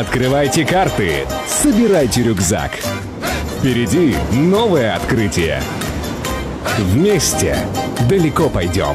Открывайте карты, собирайте рюкзак. Впереди новое открытие. Вместе далеко пойдем.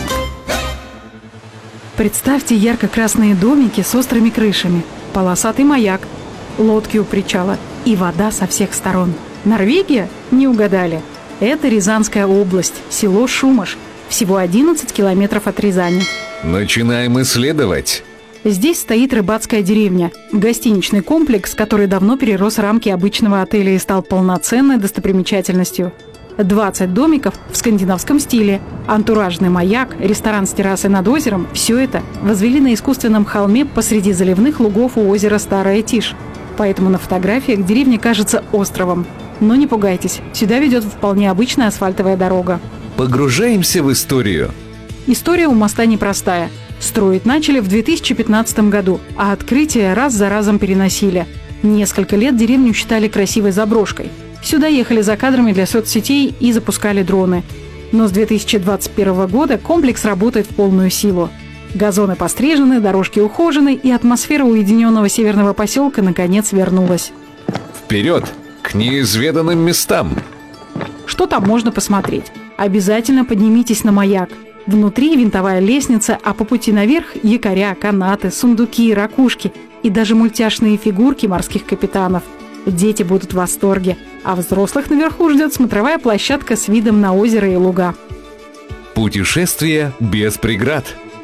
Представьте ярко-красные домики с острыми крышами, полосатый маяк, лодки у причала и вода со всех сторон. Норвегия? Не угадали. Это Рязанская область, село Шумаш. Всего 11 километров от Рязани. Начинаем исследовать. Здесь стоит рыбацкая деревня, гостиничный комплекс, который давно перерос рамки обычного отеля и стал полноценной достопримечательностью. 20 домиков в скандинавском стиле, антуражный маяк, ресторан с террасой над озером – все это возвели на искусственном холме посреди заливных лугов у озера Старая Тишь. Поэтому на фотографиях деревня кажется островом. Но не пугайтесь, сюда ведет вполне обычная асфальтовая дорога. Погружаемся в историю. История у моста непростая. Строить начали в 2015 году, а открытие раз за разом переносили. Несколько лет деревню считали красивой заброшкой. Сюда ехали за кадрами для соцсетей и запускали дроны. Но с 2021 года комплекс работает в полную силу. Газоны пострижены, дорожки ухожены, и атмосфера уединенного северного поселка наконец вернулась. Вперед, к неизведанным местам. Что там можно посмотреть? Обязательно поднимитесь на маяк. Внутри винтовая лестница, а по пути наверх якоря, канаты, сундуки, ракушки и даже мультяшные фигурки морских капитанов. Дети будут в восторге, а взрослых наверху ждет смотровая площадка с видом на озеро и луга. Путешествие без преград.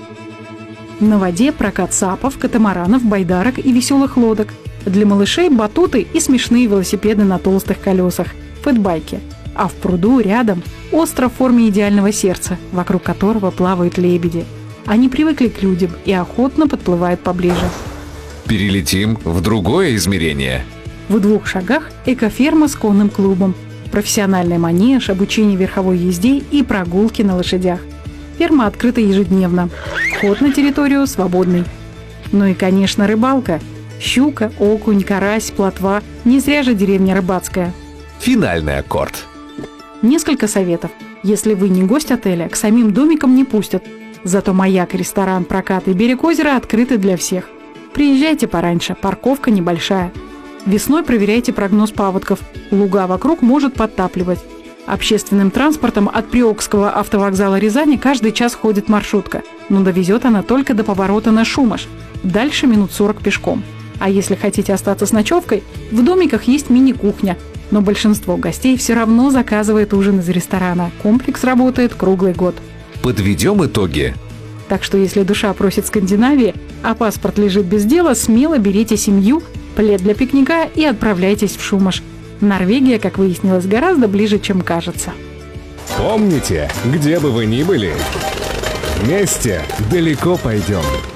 На воде прокат сапов, катамаранов, байдарок и веселых лодок. Для малышей батуты и смешные велосипеды на толстых колесах – фэтбайки. А в пруду рядом остров в форме идеального сердца, вокруг которого плавают лебеди. Они привыкли к людям и охотно подплывают поближе. Перелетим в другое измерение. В 2 шагах экоферма с конным клубом, профессиональный манеж, обучение верховой езде и прогулки на лошадях. Ферма открыта ежедневно. Вход на территорию свободный. Ну и, конечно, рыбалка. Щука, окунь, карась, плотва. Не зря же деревня рыбацкая. Финальный аккорд. Несколько советов. Если вы не гость отеля, к самим домикам не пустят. Зато маяк, ресторан, прокат и берег озера открыты для всех. Приезжайте пораньше, парковка небольшая. Весной проверяйте прогноз паводков. Луга вокруг может подтапливать. Общественным транспортом от Приокского автовокзала Рязани каждый час ходит маршрутка. Но довезет она только до поворота на Шумаш. Дальше минут 40 пешком. А если хотите остаться с ночевкой, в домиках есть мини-кухня. Но большинство гостей все равно заказывает ужин из ресторана. Комплекс работает круглый год. Подведем итоги. Так что если душа просит Скандинавии, а паспорт лежит без дела, смело берите семью, плед для пикника и отправляйтесь в Шумаш. Норвегия, как выяснилось, гораздо ближе, чем кажется. Помните, где бы вы ни были, вместе далеко пойдем.